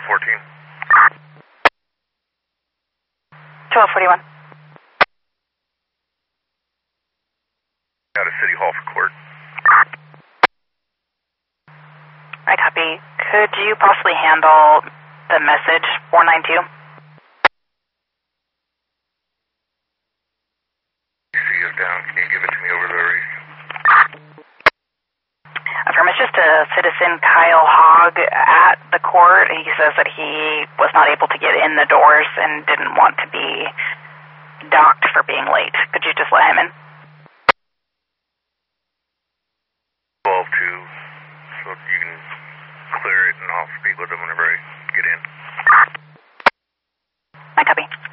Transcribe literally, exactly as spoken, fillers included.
fourteen. twelve forty-one. Out of City Hall for court. I copy. Could you possibly handle the message four nine two? C is down. Can you give it to me over the radio? Affirm, it's just a citizen, Kyle Hogg, at the court. He says that he was not able to get in the doors and didn't want to be docked for being late. Could you just let him in? twelve two. So you can clear it and I'll speak with him whenever I get in. I copy.